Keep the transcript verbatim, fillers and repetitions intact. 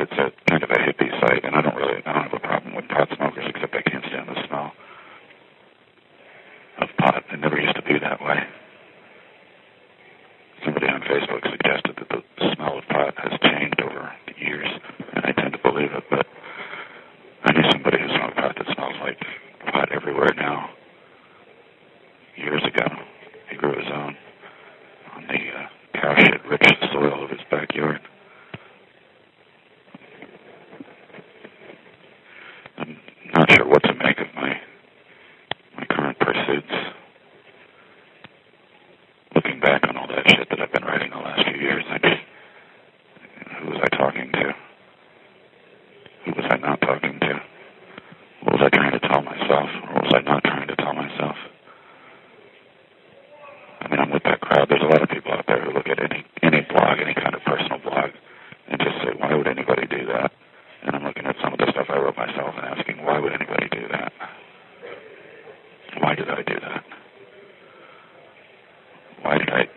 it's a kind of a hippie site, and I don't really, I don't have a problem with pot smokers, except I can't stand the smell of pot. It never used to be that way. Somebody on Facebook suggested that the smell of pot has changed over the years, and I tend to believe it, but I knew somebody who smoked pot that smells like pot everywhere now. Years ago, he grew his own on the uh, cow shit-rich soil of his backyard. I'm not sure what to make of my my current pursuits. Looking back on all that shit that I've been writing the last few years, I just, who was I talking to? Who was I not talking to? What was I trying to tell myself? Or what was I not trying to tell myself? I mean, I'm with that crowd. There's a lot of people out there who look at any any blog, any kind of personal blog, and just say, why would anybody do that? And I'm looking at some of the stuff I wrote myself and asking, why would anybody do that? Why did I do that? Why did I